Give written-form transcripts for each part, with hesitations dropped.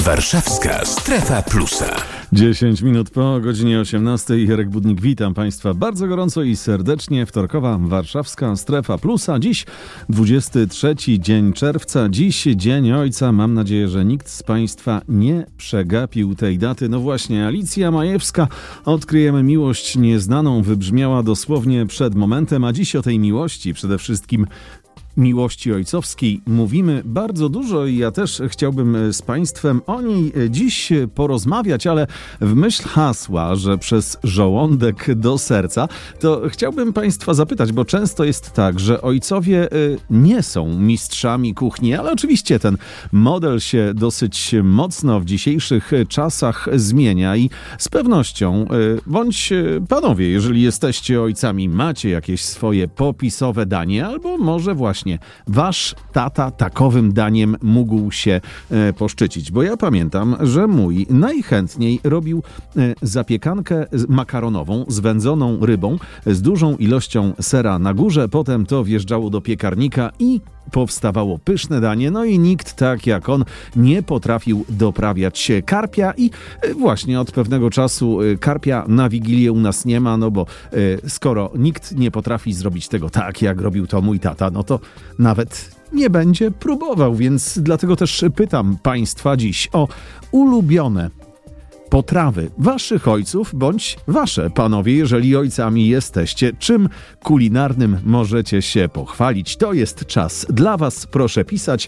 Warszawska Strefa Plusa. 10 minut po godzinie 18. Jarek Budnik, witam Państwa bardzo gorąco i serdecznie. Wtorkowa Warszawska Strefa Plusa. Dziś 23 dzień czerwca. Dziś Dzień Ojca. Mam nadzieję, że nikt z Państwa nie przegapił tej daty. No właśnie, Alicja Majewska, Odkryjemy miłość nieznaną, wybrzmiała dosłownie przed momentem, a dziś o tej miłości, przede wszystkim miłości ojcowskiej, mówimy bardzo dużo i ja też chciałbym z Państwem o niej dziś porozmawiać, ale w myśl hasła, że przez żołądek do serca, to chciałbym Państwa zapytać, bo często jest tak, że ojcowie nie są mistrzami kuchni, ale oczywiście ten model się dosyć mocno w dzisiejszych czasach zmienia i z pewnością, bądź panowie, jeżeli jesteście ojcami, macie jakieś swoje popisowe danie, albo może właśnie wasz tata takowym daniem mógł się poszczycić. Bo ja pamiętam, że mój najchętniej robił zapiekankę makaronową z wędzoną rybą, z dużą ilością sera na górze. Potem to wjeżdżało do piekarnika i powstawało pyszne danie. No i nikt tak jak on nie potrafił doprawiać karpia i właśnie od pewnego czasu karpia na Wigilię u nas nie ma, no bo skoro nikt nie potrafi zrobić tego tak, jak robił to mój tata, no to nawet nie będzie próbował, więc dlatego też pytam Państwa dziś o ulubione potrawy waszych ojców, bądź wasze, panowie, jeżeli ojcami jesteście. Czym kulinarnym możecie się pochwalić? To jest czas dla was. Proszę pisać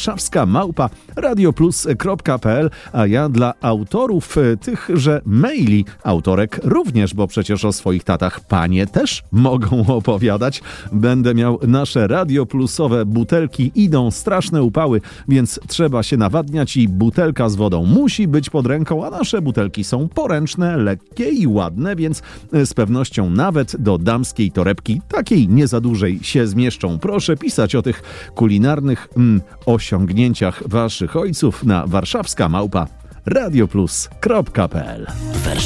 warszawska@radioplus.pl, a ja dla autorów tychże maili, autorek również, bo przecież o swoich tatach panie też mogą opowiadać. Będę miał nasze radioplusowe butelki. Idą straszne upały, więc trzeba się nawadniać i butelka z wodą musi być pod ręką, a nasze butelki są poręczne, lekkie i ładne, więc z pewnością nawet do damskiej torebki, takiej nie za dużej, się zmieszczą. Proszę pisać o tych kulinarnych osiągnięciach waszych ojców na warszawska@radioplus.pl.